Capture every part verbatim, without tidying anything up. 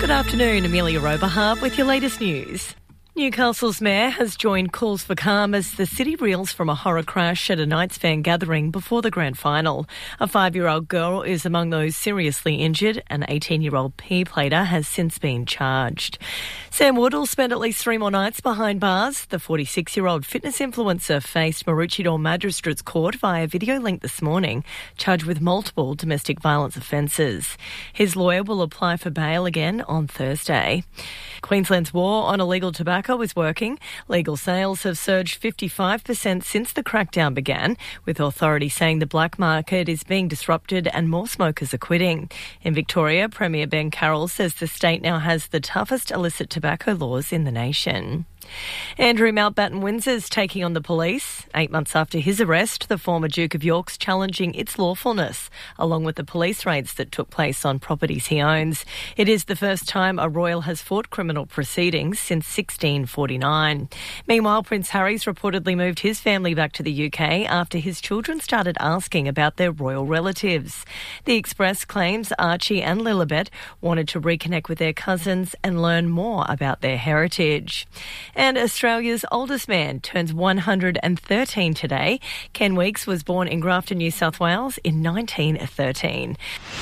Good afternoon, Amelia Oberhardt with your latest news. Newcastle's mayor has joined calls for calm as the city reels from a horror crash at a Knights fan gathering before the grand final. A five-year-old girl is among those seriously injured. An eighteen-year-old P-plater has since been charged. Sam Wood will spend at least three more nights behind bars. The forty-six-year-old fitness influencer faced Maroochydore Magistrates Court via video link this morning, charged with multiple domestic violence offences. His lawyer will apply for bail again on Thursday. Queensland's war on illegal tobacco is working. Legal sales have surged fifty-five percent since the crackdown began, with authorities saying the black market is being disrupted and more smokers are quitting. In Victoria, Premier Ben Carroll says the state now has the toughest illicit tobacco laws in the nation. Andrew Mountbatten-Windsor's taking on the police. Eight months after his arrest, the former Duke of York's challenging its lawfulness, along with the police raids that took place on properties he owns. It is the first time a royal has fought criminal proceedings since sixteen forty-nine. Meanwhile, Prince Harry's reportedly moved his family back to the U K after his children started asking about their royal relatives. The Express claims Archie and Lilibet wanted to reconnect with their cousins and learn more about their heritage. And Australia's oldest man turns one hundred thirteen today. Ken Weeks was born in Grafton, New South Wales in nineteen thirteen.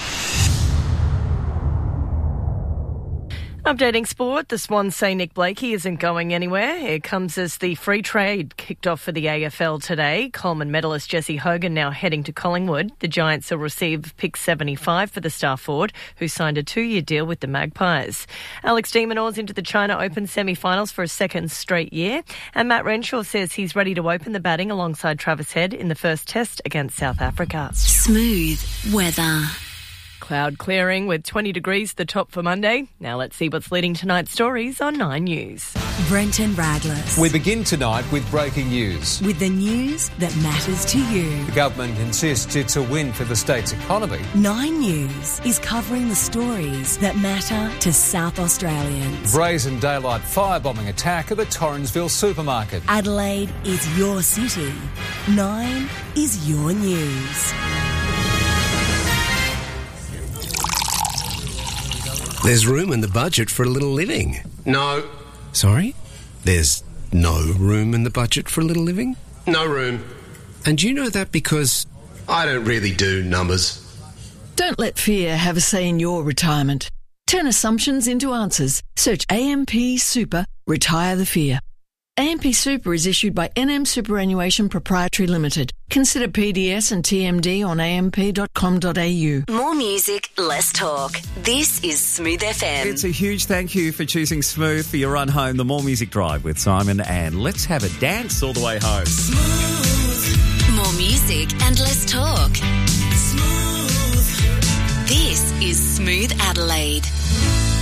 Updating sport, the Swans say Nick Blakey isn't going anywhere. It comes as the free trade kicked off for the A F L today. Coleman medalist Jesse Hogan now heading to Collingwood. The Giants will receive pick seventy-five for the star forward, who signed a two-year deal with the Magpies. Alex de Minaur's into the China Open semi-finals for a second straight year. And Matt Renshaw says he's ready to open the batting alongside Travis Head in the first test against South Africa. Smooth weather. Cloud clearing with twenty degrees the top for Monday. Now let's see what's leading tonight's stories on Nine News. Brenton Radless. We begin tonight with breaking news. With the news that matters to you. The government insists it's a win for the state's economy. Nine News is covering the stories that matter to South Australians. Brazen daylight firebombing attack at the Torrensville supermarket. Adelaide is your city. Nine is your news. There's room in the budget for a little living. No. Sorry? There's no room in the budget for a little living? No room. And you know that because... I don't really do numbers. Don't let fear have a say in your retirement. Turn assumptions into answers. Search A M P Super, retire the fear. A M P Super is issued by N M Superannuation Proprietary Limited. Consider P D S and T M D on a m p dot com dot a u. More music, less talk. This is Smooth F M. It's a huge thank you for choosing Smooth for your run home, the More Music Drive with Simon, and let's have a dance all the way home. Smooth. More music and less talk. Smooth. This is Smooth Adelaide.